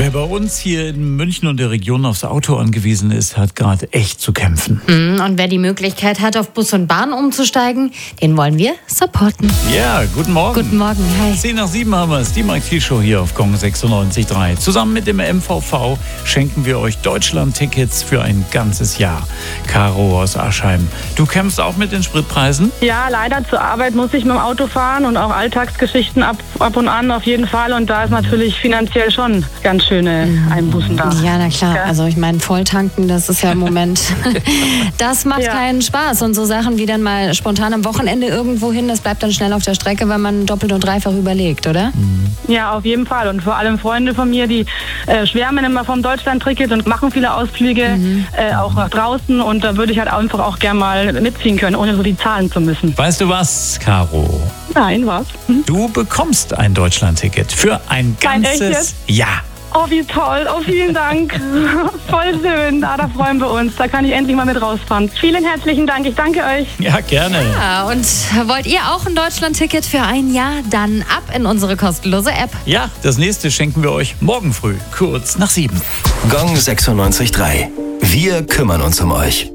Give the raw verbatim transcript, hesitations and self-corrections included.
Wer bei uns hier in München und der Region aufs Auto angewiesen ist, hat gerade echt zu kämpfen. Und wer die Möglichkeit hat, auf Bus und Bahn umzusteigen, den wollen wir supporten. Ja, guten Morgen. Guten Morgen, hi. zehn nach sieben haben wir es, die Mike T-Show hier auf Gong sechsundneunzig Komma drei. Zusammen mit dem M V V schenken wir euch Deutschland-Tickets für ein ganzes Jahr. Caro aus Aschheim, du kämpfst auch mit den Spritpreisen? Ja, leider zur Arbeit muss ich mit dem Auto fahren und auch Alltagsgeschichten ab, ab und an auf jeden Fall. Und da ist natürlich finanziell schon ganz schöne Einbußen da. Ja, na klar. Ja. Also ich meine, Volltanken, das ist ja im Moment, das macht Ja. keinen Spaß. Und so Sachen wie dann mal spontan am Wochenende irgendwo hin, das bleibt dann schnell auf der Strecke, weil man doppelt und dreifach überlegt, oder? Ja, auf jeden Fall. Und vor allem Freunde von mir, die äh, schwärmen immer vom Deutschland-Ticket und machen viele Ausflüge, äh, auch nach draußen. Und da würde ich halt einfach auch gern mal mitziehen können, ohne so die Zahlen zu müssen. Weißt du was, Caro? Nein, was? Hm? Du bekommst ein Deutschland-Ticket für ein Nein, echt ganzes jetzt? Jahr. Oh, wie toll. Oh, vielen Dank. Voll schön. Ah, da freuen wir uns. Da kann ich endlich mal mit rausfahren. Vielen herzlichen Dank. Ich danke euch. Ja, gerne. Ja, und wollt ihr auch ein Deutschland-Ticket für ein Jahr? Dann ab in unsere kostenlose App. Ja, das nächste schenken wir euch morgen früh, kurz nach sieben. Gong sechsundneunzig Komma drei. Wir kümmern uns um euch.